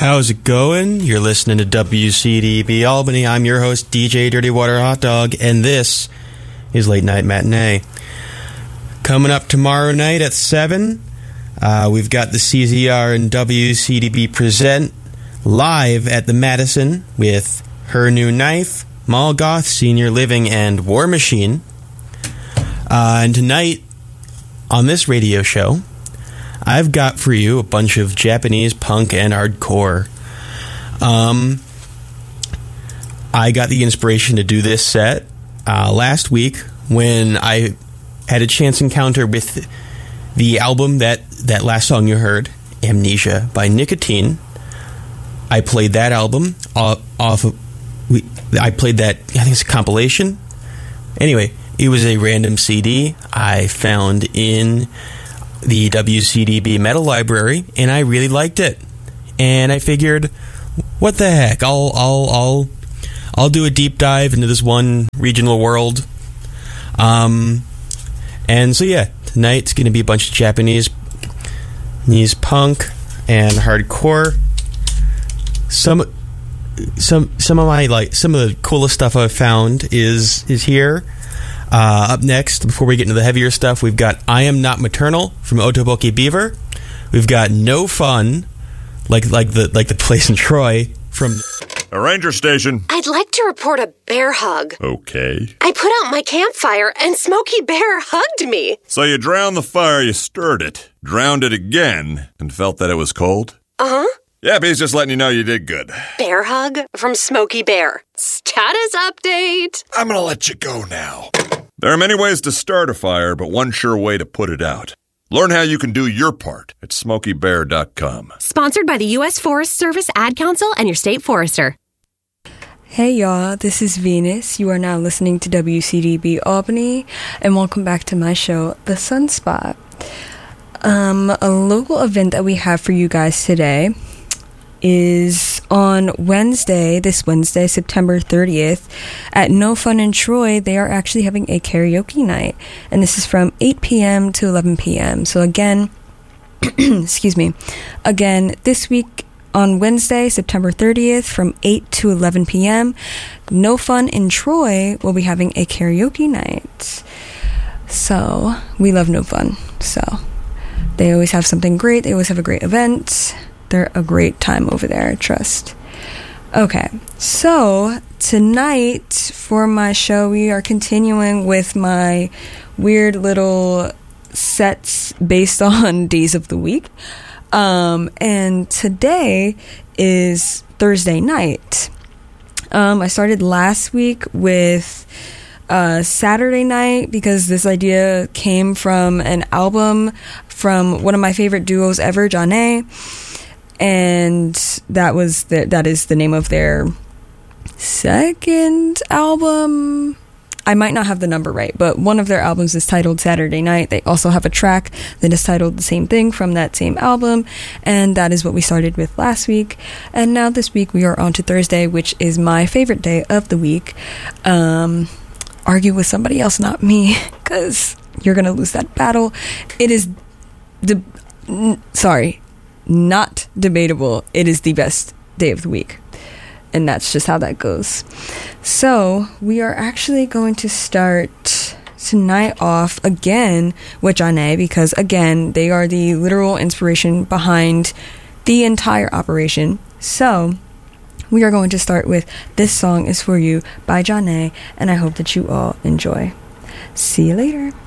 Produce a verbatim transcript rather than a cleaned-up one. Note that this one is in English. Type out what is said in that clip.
How's it going? You're listening to W C D B Albany. I'm your host, D J Dirty Water Hot Dog, and this is Late Night Matinee. Coming up tomorrow night at seven, uh, we've got the C Z R and W C D B present live at the Madison with Her New Knife, Molgoth, Senior Living, and War Machine. Uh, and tonight, on this radio show, I've got for you a bunch of Japanese punk and hardcore. Um, I got the inspiration to do this set uh, last week when I had a chance encounter with the album that, that last song you heard, Amnesia by Nicotine. I played that album off, off of... We, I played that, I think it's a compilation. Anyway, it was a random C D I found in the W C D B Metal Library, and I really liked it. And I figured, what the heck? I'll I'll I'll I'll do a deep dive into this one regional world. Um, and so yeah, tonight's going to be a bunch of Japanese, Japanese punk and hardcore. Some some some of my like some of the coolest stuff I've found is is here. Uh, up next, before we get into the heavier stuff, we've got I Am Not Maternal from Otoboke Beaver. We've got No Fun, like like the like the place in Troy from a ranger station. I'd like to report a bear hug. Okay. I put out my campfire and Smokey Bear hugged me. So you drowned the fire, you stirred it, drowned it again, and felt that it was cold? Uh-huh. Yeah, but he's just letting you know you did good. Bear hug from Smokey Bear. Status update. I'm gonna let you go now. There are many ways to start a fire, but one sure way to put it out. Learn how you can do your part at smokey bear dot com. Sponsored by the U S Forest Service, Ad Council, and your state forester. Hey y'all, this is Venus. You are now listening to W C D B Albany, and welcome back to my show, The Sunspot. Um, a local event that we have for you guys today is on Wednesday, this Wednesday, September thirtieth, at No Fun in Troy. They are actually having a karaoke night, and this is from eight p.m. to eleven p.m. So again, excuse me, again, this week on Wednesday, September thirtieth, from eight to eleven p.m., No Fun in Troy will be having a karaoke night. So, we love No Fun. So, they always have something great. They always have a great event. They're a great time over there, I trust. Okay, so tonight for my show, we are continuing with my weird little sets based on days of the week. Um, and today is Thursday night. Um, I started last week with uh, Saturday night because this idea came from an album from one of my favorite duos ever, Janae. And that was the, that is the name of their second album. I might not have the number right, but one of their albums is titled Saturday Night. They also have a track that is titled the same thing from that same album, and that is what we started with last week. And now this week we are on to Thursday, which is my favorite day of the week. Um, argue with somebody else, not me, because you're gonna lose that battle. It is the n- sorry. Not debatable. It is the best day of the week. And that's just how that goes. So, we are actually going to start tonight off again with Janae, because again, they are the literal inspiration behind the entire operation. So, we are going to start with This Song Is For You by Janae, and I hope that you all enjoy. See you later.